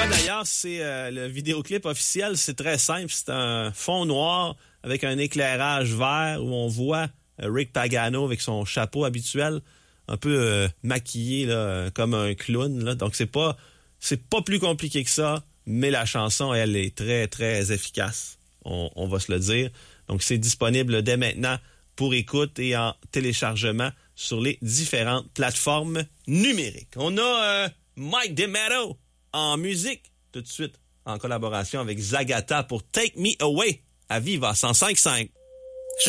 d'ailleurs, c'est le vidéoclip officiel, c'est très simple. C'est un fond noir avec un éclairage vert où on voit Rick Pagano avec son chapeau habituel, un peu maquillé là, comme un clown. Là. Donc, c'est pas plus compliqué que ça, mais la chanson, elle est très, très efficace. On va se le dire. Donc, c'est disponible dès maintenant pour écoute et en téléchargement sur les différentes plateformes numériques. On a Mike DeMatto en musique, tout de suite, en collaboration avec Zagata pour Take Me Away à Viva 105.5.